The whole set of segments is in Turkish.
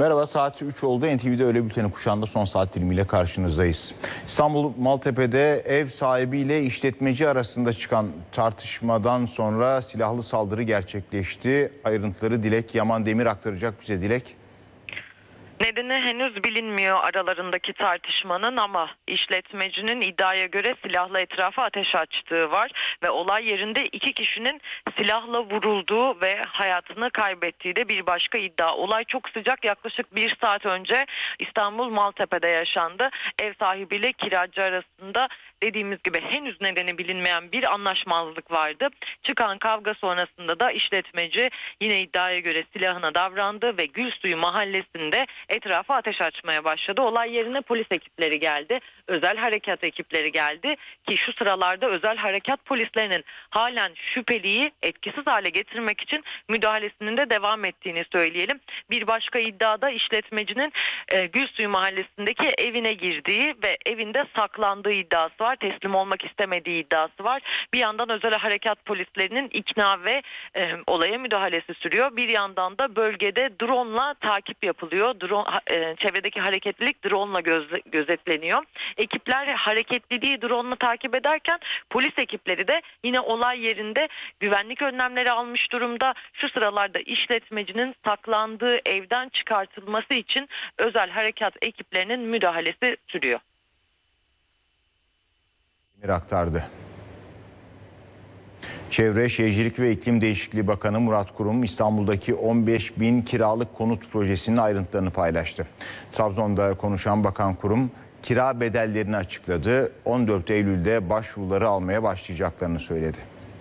Merhaba, saat 3 oldu. NTV'de öğle bülteni kuşağında son saat dilimiyle karşınızdayız. İstanbul Maltepe'de ev sahibiyle işletmeci arasında çıkan tartışmadan sonra silahlı saldırı gerçekleşti. Ayrıntıları Dilek Yaman Demir aktaracak bize. Dilek. Nedeni henüz bilinmiyor aralarındaki tartışmanın ama işletmecinin iddiaya göre silahla etrafa ateş açtığı var ve olay yerinde 2 kişinin silahla vurulduğu ve hayatını kaybettiği de bir başka iddia. Olay çok sıcak, yaklaşık 1 saat önce İstanbul Maltepe'de yaşandı. Ev sahibiyle kiracı arasında dediğimiz gibi henüz nedeni bilinmeyen bir anlaşmazlık vardı. Çıkan kavga sonrasında da işletmeci yine iddiaya göre silahına davrandı ve Gülsuyu mahallesinde etrafa ateş açmaya başladı. Olay yerine polis ekipleri geldi. Özel harekat ekipleri geldi ki şu sıralarda özel harekat polislerinin halen şüpheliyi etkisiz hale getirmek için müdahalesinin de devam ettiğini söyleyelim. Bir başka iddiada işletmecinin Gülsuyu mahallesindeki evine girdiği ve evinde saklandığı iddiası var. Teslim olmak istemediği iddiası var. Bir yandan özel harekat polislerinin ikna ve olaya müdahalesi sürüyor. Bir yandan da bölgede drone'la takip yapılıyor. Çevredeki hareketlilik drone'la gözetleniyor. Ekipler hareketliliği drone'la takip ederken polis ekipleri de yine olay yerinde güvenlik önlemleri almış durumda. Şu sıralarda işletmecinin saklandığı evden çıkartılması için özel harekat ekiplerinin müdahalesi sürüyor. Aktardı. Çevre, Şehircilik ve İklim Değişikliği Bakanı Murat Kurum İstanbul'daki 15.000 kiralık konut projesinin ayrıntılarını paylaştı. Trabzon'da konuşan Bakan Kurum kira bedellerini açıkladı. 14 Eylül'de başvuruları almaya başlayacaklarını söyledi.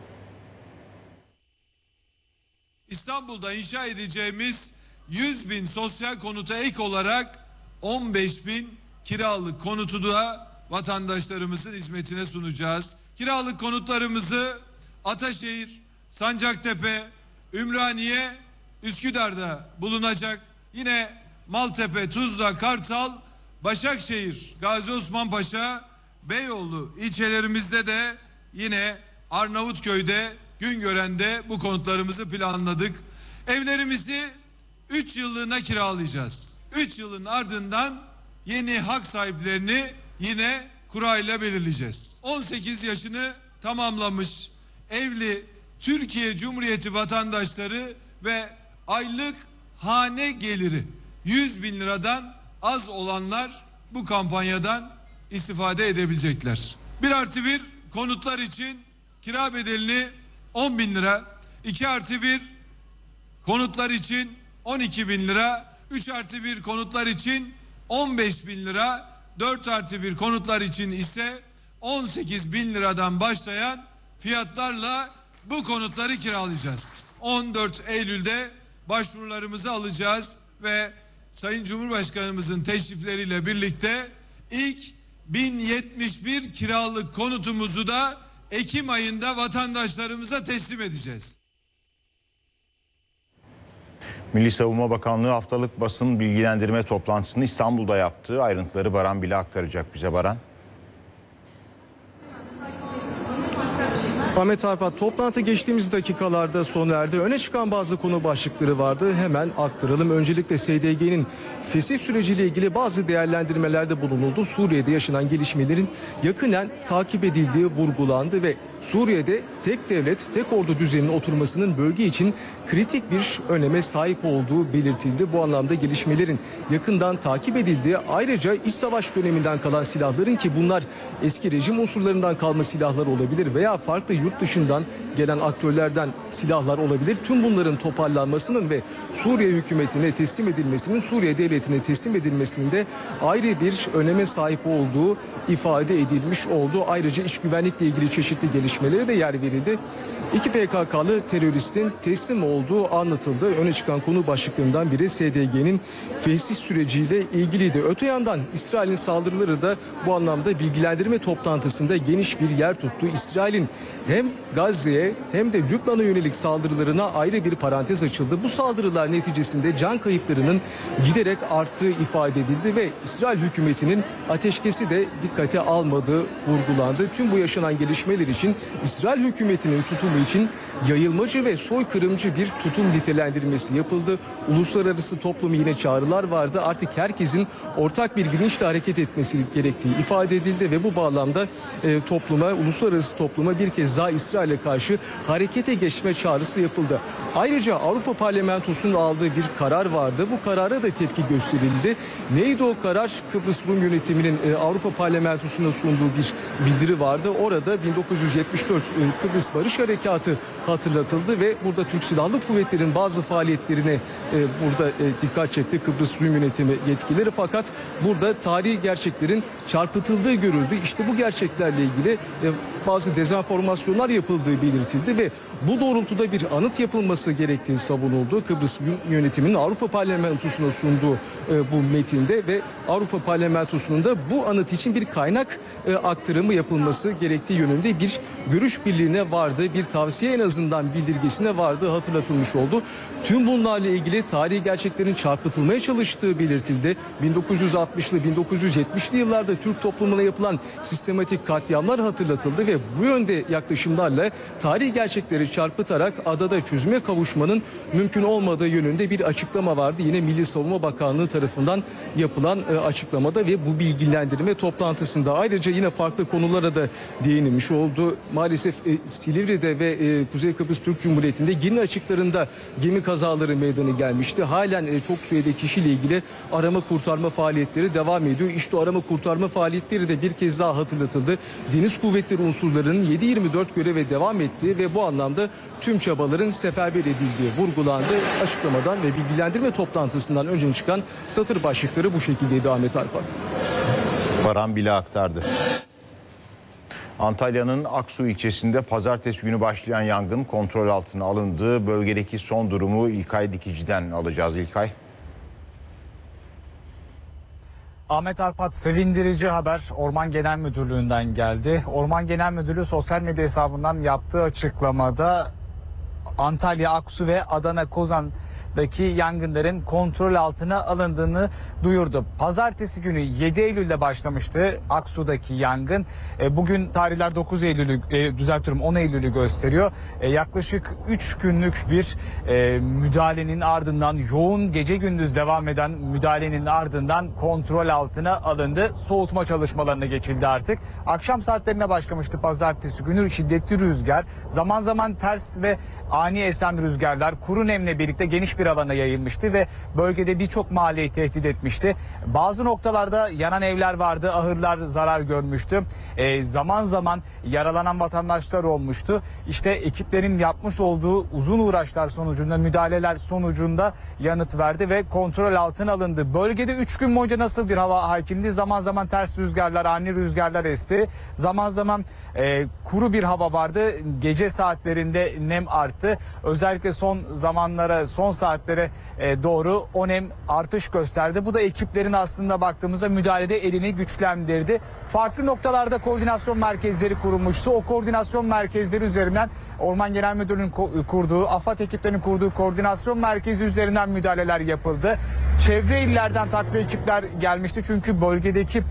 İstanbul'da inşa edeceğimiz 100.000 sosyal konuta ek olarak 15.000 kiralık konutu da vatandaşlarımızın hizmetine sunacağız. Kiralık konutlarımızı Ataşehir, Sancaktepe, Ümraniye, Üsküdar'da bulunacak. Yine Maltepe, Tuzla, Kartal, Başakşehir, Gazi Osman Paşa, Beyoğlu ilçelerimizde de yine Arnavutköy'de, Güngören'de bu konutlarımızı planladık. Evlerimizi 3 yıllığına kiralayacağız. 3 yılın ardından yeni hak sahiplerini yine kurayla belirleyeceğiz. 18 yaşını tamamlamış evli Türkiye Cumhuriyeti vatandaşları ve aylık hane geliri 100.000 liradan az olanlar bu kampanyadan istifade edebilecekler. 1+1 konutlar için kira bedelini 10.000 lira, 2+1 konutlar için 12.000 lira, 3+1 konutlar için 15.000 lira, 4+1 konutlar için ise 18.000 liradan başlayan fiyatlarla bu konutları kiralayacağız. 14 Eylül'de başvurularımızı alacağız ve Sayın Cumhurbaşkanımızın teşrifleriyle birlikte ilk 1071 kiralık konutumuzu da Ekim ayında vatandaşlarımıza teslim edeceğiz. Milli Savunma Bakanlığı haftalık basın bilgilendirme toplantısını İstanbul'da yaptı. Ayrıntıları Baran Bile aktaracak bize. Baran. Ahmet Arpat, toplantı geçtiğimiz dakikalarda sona erdi. Öne çıkan bazı konu başlıkları vardı. Hemen aktaralım. Öncelikle SDG'nin fesih süreciyle ilgili bazı değerlendirmelerde bulunuldu. Suriye'de yaşanan gelişmelerin yakinen takip edildiği vurgulandı ve Suriye'de tek devlet, tek ordu düzeninin oturmasının bölge için kritik bir öneme sahip olduğu belirtildi. Bu anlamda gelişmelerin yakından takip edildiği, ayrıca iç savaş döneminden kalan silahların, ki bunlar eski rejim unsurlarından kalma silahlar olabilir veya farklı yurt dışından gelen aktörlerden silahlar olabilir. Tüm bunların toparlanmasının ve Suriye hükümetine teslim edilmesinin, Suriye devletine teslim edilmesinde ayrı bir öneme sahip olduğu ifade edilmiş oldu. Ayrıca iç güvenlikle ilgili çeşitli gelişmelere de yer verildi. 2 PKK'lı teröristin teslim olduğu anlatıldı. Öne çıkan konu başlıklarından biri SDG'nin fesih süreciyle ilgiliydi. Öte yandan İsrail'in saldırıları da bu anlamda bilgilendirme toplantısında geniş bir yer tuttu. İsrail'in hem Gazze'ye hem de Lübnan'a yönelik saldırılarına ayrı bir parantez açıldı. Bu saldırılar neticesinde can kayıplarının giderek arttığı ifade edildi ve İsrail hükümetinin ateşkesi de dikkate almadığı vurgulandı. Tüm bu yaşanan gelişmeler için İsrail hükümetinin tutumu için yayılmacı ve soykırımcı bir tutum nitelendirmesi yapıldı. Uluslararası toplum yine çağrılar vardı. Artık herkesin ortak bir bilinçle hareket etmesi gerektiği ifade edildi ve bu bağlamda uluslararası topluma bir kez daha İsrail'e karşı harekete geçme çağrısı yapıldı. Ayrıca Avrupa Parlamentosu'nun aldığı bir karar vardı. Bu karara da tepki gösterildi. Neydi o karar? Kıbrıs Rum yönetiminin Avrupa Parlamentosu'na sunduğu bir bildiri vardı. Orada 1974 Kıbrıs Barış Harekatı hatırlatıldı ve burada Türk Silahlı Kuvvetleri'nin bazı faaliyetlerine burada dikkat çekti Kıbrıs Rum yönetimi yetkilileri. Fakat burada tarihi gerçeklerin çarpıtıldığı görüldü. İşte bu gerçeklerle ilgili bazı dezenformasyonlar yapıldığı belirtildi ve bu doğrultuda bir anıt yapılması gerektiği savunuldu. Kıbrıs yönetiminin Avrupa Parlamentosu'na sunduğu bu metinde ve Avrupa Parlamentosu'nun da bu anıt için bir kaynak aktarımı yapılması gerektiği yönünde bir görüş birliğine vardı. Bir tavsiye en azından bildirgesine vardı, hatırlatılmış oldu. Tüm bunlarla ilgili tarihi gerçeklerin çarpıtılmaya çalıştığı belirtildi. 1960'lı 1970'li yıllarda Türk toplumuna yapılan sistematik katliamlar hatırlatıldı ve bu yönde yaklaşımlarla tarihi gerçekleri çarpıtarak adada çözüme kavuşmanın mümkün olmadığı yönünde bir açıklama vardı. Yine Milli Savunma Bakanlığı tarafından yapılan açıklamada ve bu bilgilendirme toplantısında ayrıca yine farklı konulara da değinilmiş oldu. Maalesef Silivri'de ve Kuzey Kıbrıs Türk Cumhuriyeti'nde gemi açıklarında gemi kazaları meydana gelmişti. Halen çok sayıda kişiyle ilgili arama kurtarma faaliyetleri devam ediyor. İşte o arama kurtarma faaliyetleri de bir kez daha hatırlatıldı. Deniz kuvvetleri unsurlarının 7/24 göreve devam ettiği ve bu anlamda tüm çabaların seferber edildiği vurgulandı. Açıklamadan ve bilgilendirme toplantısından önce çıkan satır başlıkları bu şekildeydi Ahmet Arpat. Baran bile aktardı. Antalya'nın Aksu ilçesinde pazartesi günü başlayan yangın kontrol altına alındı. Bölgedeki son durumu İlkay Dikici'den alacağız. İlkay. Ahmet Arpat, sevindirici haber Orman Genel Müdürlüğü'nden geldi. Orman Genel Müdürlüğü sosyal medya hesabından yaptığı açıklamada Antalya, Aksu ve Adana Kozan'daki yangınların kontrol altına alındığını duyurdu. Pazartesi günü 7 Eylül'de başlamıştı Aksu'daki yangın. Bugün tarihler 9 Eylül'ü 10 Eylül'ü gösteriyor. Yaklaşık 3 günlük bir müdahalenin ardından, yoğun gece gündüz devam eden müdahalenin ardından kontrol altına alındı. Soğutma çalışmalarına geçildi artık. Akşam saatlerine başlamıştı pazartesi günü. Şiddetli rüzgar, zaman zaman ters ve ani esen rüzgarlar kuru nemle birlikte geniş bir alana yayılmıştı ve bölgede birçok mahalleyi tehdit etmişti. Bazı noktalarda yanan evler vardı, ahırlar zarar görmüştü. Zaman zaman yaralanan vatandaşlar olmuştu. İşte ekiplerin yapmış olduğu uzun uğraşlar sonucunda, müdahaleler sonucunda yanıt verdi ve kontrol altına alındı. Bölgede 3 gün boyunca nasıl bir hava hakimdi? Zaman zaman ters rüzgarlar, ani rüzgarlar esti. Zaman zaman kuru bir hava vardı. Gece saatlerinde nem arttı. Özellikle son saatlere doğru o nem artış gösterdi. Bu da ekiplerin aslında baktığımızda müdahalede elini güçlendirdi. Farklı noktalarda koordinasyon merkezleri kurulmuştu. O koordinasyon merkezleri üzerinden Orman Genel Müdürlüğü'nün kurduğu, AFAD ekiplerinin kurduğu koordinasyon merkezi üzerinden müdahaleler yapıldı. Çevre illerden takviye ekipler gelmişti çünkü bölgedeki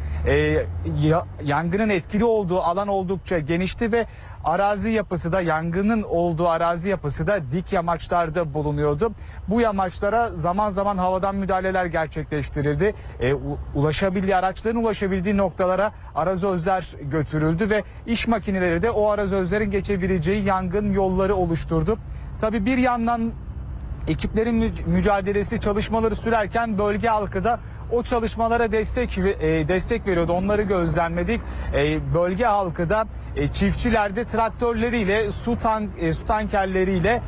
yangının etkili olduğu alan oldukça genişti ve arazi yapısı da, yangının olduğu arazi yapısı da dik yamaçlarda bulunuyordu. Bu yamaçlara zaman zaman havadan müdahaleler gerçekleştirildi. Araçların ulaşabildiği noktalara arazözler götürüldü ve iş makineleri de o arazözlerin geçebileceği yangın yolları oluşturdu. Tabii bir yandan ekiplerin mücadelesi, çalışmaları sürerken bölge halkı da o çalışmalara destek veriyordu. Onları gözlemledik. Bölge halkı da çiftçiler de traktörleriyle, su tankerleriyle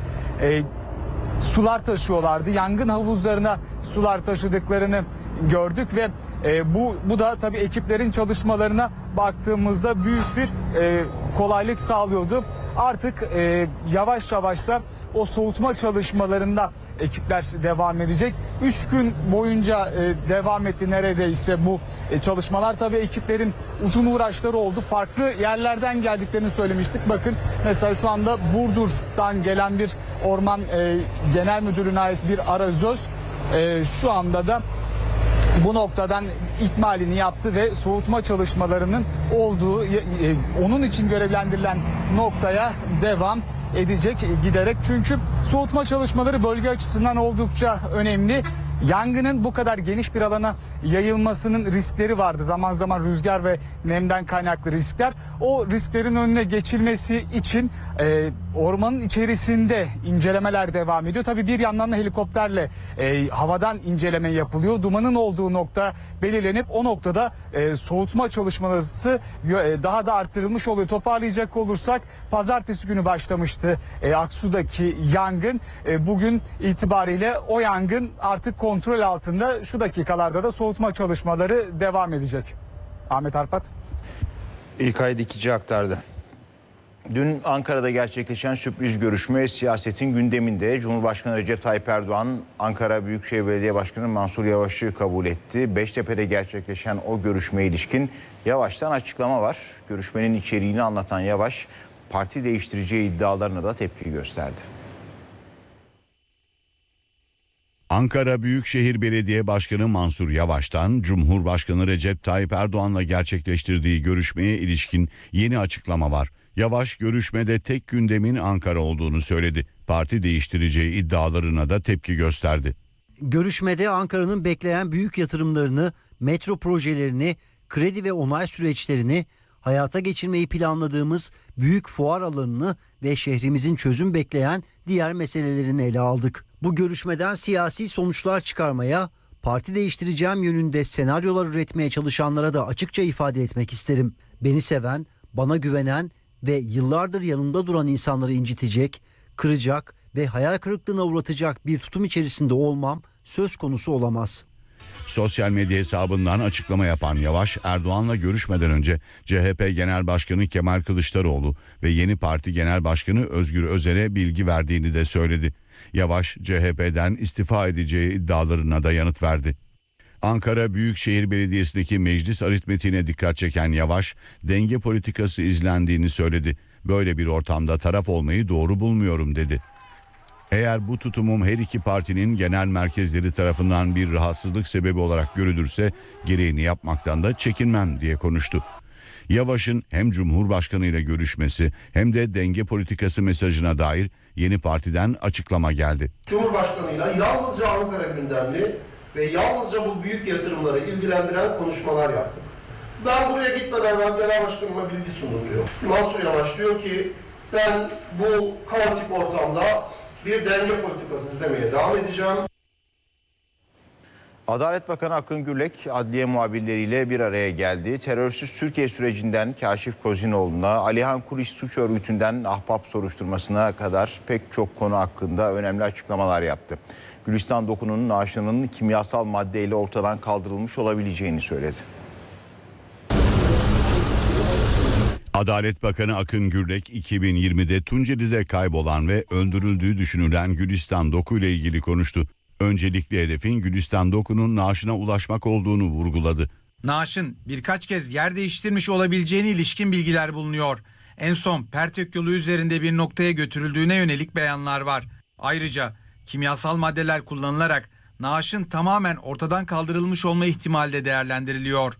sular taşıyorlardı. Yangın havuzlarına sular taşıdıklarını gördük ve bu da tabii ekiplerin çalışmalarına baktığımızda büyük bir kolaylık sağlıyordu. artık yavaş yavaş da o soğutma çalışmalarında ekipler devam edecek. 3 gün boyunca devam etti neredeyse bu çalışmalar. Tabii ekiplerin uzun uğraşları oldu. Farklı yerlerden geldiklerini söylemiştik. Bakın mesela şu anda Burdur'dan gelen bir Orman Genel Müdürlüğü'ne ait bir arazöz şu anda da bu noktadan ikmalini yaptı ve soğutma çalışmalarının olduğu, onun için görevlendirilen noktaya devam edecek giderek. Çünkü soğutma çalışmaları bölge açısından oldukça önemli. Yangının bu kadar geniş bir alana yayılmasının riskleri vardı. Zaman zaman rüzgar ve nemden kaynaklı riskler. O risklerin önüne geçilmesi için ormanın içerisinde incelemeler devam ediyor. Tabii bir yandan da helikopterle havadan inceleme yapılıyor. Dumanın olduğu nokta belirlenip o noktada soğutma çalışmaları daha da artırılmış oluyor. Toparlayacak olursak pazartesi günü başlamıştı Aksu'daki yangın. Bugün itibariyle o yangın artık kontrol altında. Şu dakikalarda da soğutma çalışmaları devam edecek. Ahmet Arpat. İlkay Dikici aktardı. Dün Ankara'da gerçekleşen sürpriz görüşme siyasetin gündeminde. Cumhurbaşkanı Recep Tayyip Erdoğan, Ankara Büyükşehir Belediye Başkanı Mansur Yavaş'ı kabul etti. Beştepe'de gerçekleşen o görüşmeye ilişkin Yavaş'tan açıklama var. Görüşmenin içeriğini anlatan Yavaş, parti değiştireceği iddialarına da tepki gösterdi. Ankara Büyükşehir Belediye Başkanı Mansur Yavaş'tan Cumhurbaşkanı Recep Tayyip Erdoğan'la gerçekleştirdiği görüşmeye ilişkin yeni açıklama var. Yavaş görüşmede tek gündemin Ankara olduğunu söyledi. Parti değiştireceği iddialarına da tepki gösterdi. Görüşmede Ankara'nın bekleyen büyük yatırımlarını, metro projelerini, kredi ve onay süreçlerini, hayata geçirmeyi planladığımız büyük fuar alanını ve şehrimizin çözüm bekleyen diğer meselelerini ele aldık. Bu görüşmeden siyasi sonuçlar çıkarmaya, parti değiştireceğim yönünde senaryolar üretmeye çalışanlara da açıkça ifade etmek isterim. Beni seven, bana güvenen ve yıllardır yanımda duran insanları incitecek, kıracak ve hayal kırıklığına uğratacak bir tutum içerisinde olmam söz konusu olamaz. Sosyal medya hesabından açıklama yapan Yavaş, Erdoğan'la görüşmeden önce CHP Genel Başkanı Kemal Kılıçdaroğlu ve yeni parti Genel Başkanı Özgür Özel'e bilgi verdiğini de söyledi. Yavaş, CHP'den istifa edeceği iddialarına da yanıt verdi. Ankara Büyükşehir Belediyesi'ndeki meclis aritmetiğine dikkat çeken Yavaş, denge politikası izlendiğini söyledi. Böyle bir ortamda taraf olmayı doğru bulmuyorum dedi. Eğer bu tutumum her iki partinin genel merkezleri tarafından bir rahatsızlık sebebi olarak görülürse gereğini yapmaktan da çekinmem diye konuştu. Yavaş'ın hem Cumhurbaşkanı ile görüşmesi hem de denge politikası mesajına dair yeni partiden açıklama geldi. Cumhurbaşkanıyla yalnızca Ankara gündemli ve yalnızca bu büyük yatırımları ilgilendiren konuşmalar yaptık. Ben buraya gitmeden ben genel başkanıma bilgi sundum diyor. Mansur Yavaş diyor ki ben bu kaotik ortamda bir denge politikası izlemeye devam edeceğim. Adalet Bakanı Akın Gürlek adliye muhabirleriyle bir araya geldi. Terörsüz Türkiye sürecinden Kaşif Kozinoğlu'na, Alihan Kuruş suç örgütünden ahbap soruşturmasına kadar pek çok konu hakkında önemli açıklamalar yaptı. Gülistan Doku'nun naaşının kimyasal maddeyle ortadan kaldırılmış olabileceğini söyledi. Adalet Bakanı Akın Gürlek 2020'de Tunceli'de kaybolan ve öldürüldüğü düşünülen Gülistan Doku ile ilgili konuştu. Öncelikli hedefin Gülistan Doku'nun naaşına ulaşmak olduğunu vurguladı. Naaşın birkaç kez yer değiştirmiş olabileceğine ilişkin bilgiler bulunuyor. En son Pertök yolu üzerinde bir noktaya götürüldüğüne yönelik beyanlar var. Ayrıca kimyasal maddeler kullanılarak naaşın tamamen ortadan kaldırılmış olma ihtimali de değerlendiriliyor.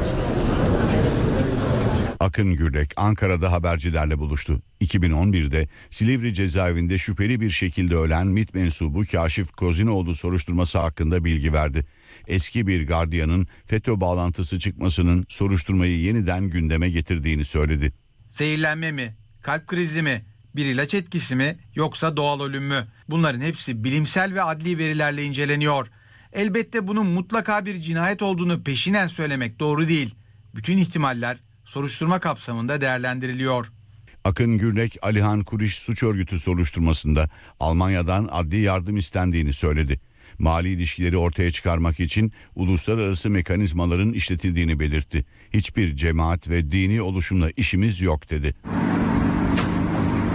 Akın Gürlek Ankara'da habercilerle buluştu. 2011'de Silivri cezaevinde şüpheli bir şekilde ölen MİT mensubu Kaşif Kozinoğlu soruşturması hakkında bilgi verdi. Eski bir gardiyanın FETÖ bağlantısı çıkmasının soruşturmayı yeniden gündeme getirdiğini söyledi. Zehirlenme mi, kalp krizi mi, bir ilaç etkisi mi yoksa doğal ölüm mü? Bunların hepsi bilimsel ve adli verilerle inceleniyor. Elbette bunun mutlaka bir cinayet olduğunu peşinen söylemek doğru değil. Bütün ihtimaller soruşturma kapsamında değerlendiriliyor. Akın Gürlek, Alihan Kuruş suç örgütü soruşturmasında Almanya'dan adli yardım istendiğini söyledi. Mali ilişkileri ortaya çıkarmak için uluslararası mekanizmaların işletildiğini belirtti. Hiçbir cemaat ve dini oluşumla işimiz yok dedi.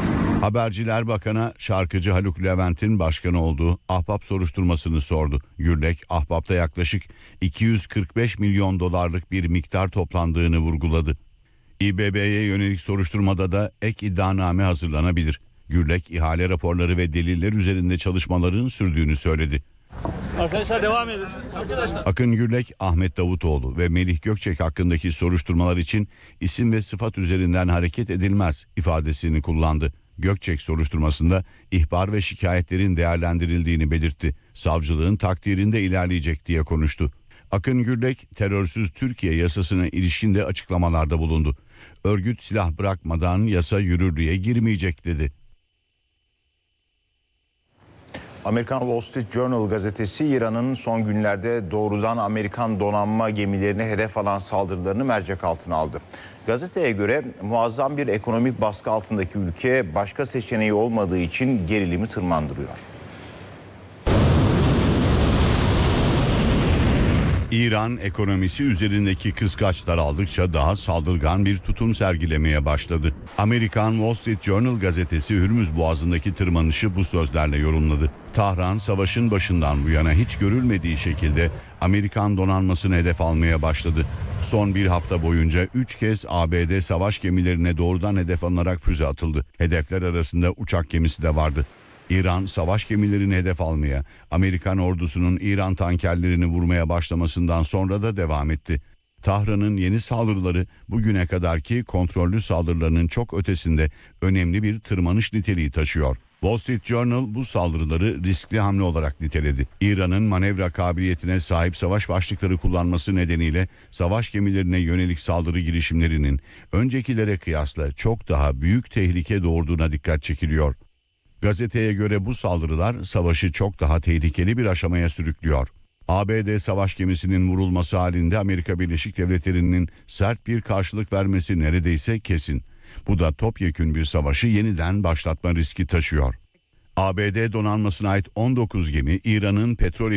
Haberciler Bakan'a şarkıcı Haluk Levent'in başkanı olduğu Ahbap soruşturmasını sordu. Gürlek, Ahbap'ta yaklaşık 245 milyon dolarlık bir miktar toplandığını vurguladı. İBB'ye yönelik soruşturmada da ek iddianame hazırlanabilir. Gürlek, ihale raporları ve deliller üzerinde çalışmaların sürdüğünü söyledi. Arkadaşlar devam edin. Arkadaşlar. Akın Gürlek, Ahmet Davutoğlu ve Melih Gökçek hakkındaki soruşturmalar için isim ve sıfat üzerinden hareket edilmez ifadesini kullandı. Gökçek soruşturmasında ihbar ve şikayetlerin değerlendirildiğini belirtti. Savcılığın takdirinde ilerleyecek diye konuştu. Akın Gürlek, terörsüz Türkiye yasasına ilişkin de açıklamalarda bulundu. Örgüt silah bırakmadan yasa yürürlüğe girmeyecek dedi. Amerikan Wall Street Journal gazetesi İran'ın son günlerde doğrudan Amerikan donanma gemilerini hedef alan saldırılarını mercek altına aldı. Gazeteye göre muazzam bir ekonomik baskı altındaki ülke başka seçeneği olmadığı için gerilimi tırmandırıyor. İran ekonomisi üzerindeki kıskaçlar aldıkça daha saldırgan bir tutum sergilemeye başladı. Amerikan Wall Street Journal gazetesi Hürmüz Boğazı'ndaki tırmanışı bu sözlerle yorumladı. Tahran savaşın başından bu yana hiç görülmediği şekilde Amerikan donanmasını hedef almaya başladı. Son bir hafta boyunca 3 kez ABD savaş gemilerine doğrudan hedef alınarak füze atıldı. Hedefler arasında uçak gemisi de vardı. İran savaş gemilerini hedef almaya, Amerikan ordusunun İran tankerlerini vurmaya başlamasından sonra da devam etti. Tahran'ın yeni saldırıları bugüne kadarki kontrollü saldırılarının çok ötesinde önemli bir tırmanış niteliği taşıyor. Wall Street Journal bu saldırıları riskli hamle olarak niteledi. İran'ın manevra kabiliyetine sahip savaş başlıkları kullanması nedeniyle savaş gemilerine yönelik saldırı girişimlerinin öncekilere kıyasla çok daha büyük tehlike doğurduğuna dikkat çekiliyor. Gazeteye göre bu saldırılar savaşı çok daha tehlikeli bir aşamaya sürüklüyor. ABD savaş gemisinin vurulması halinde Amerika Birleşik Devletleri'nin sert bir karşılık vermesi neredeyse kesin. Bu da topyekün bir savaşı yeniden başlatma riski taşıyor. ABD donanmasına ait 19 gemi İran'ın petrol